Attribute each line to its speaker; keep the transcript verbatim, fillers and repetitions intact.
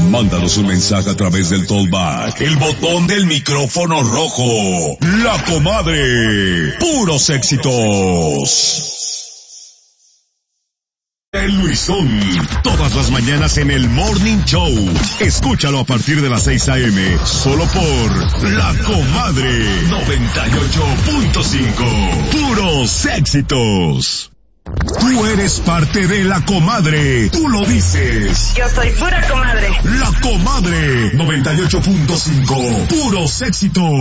Speaker 1: Mándanos un mensaje a través del Talkback, el botón del micrófono rojo. La Comadre. Puros éxitos. El Luisón, todas las mañanas en el Morning Show. Escúchalo a partir de las seis a.m. solo por La Comadre noventa y ocho punto cinco. Puros éxitos. Tú eres parte de La Comadre, tú lo dices.
Speaker 2: Yo soy pura comadre.
Speaker 1: La Comadre noventa y ocho punto cinco. Puros éxitos.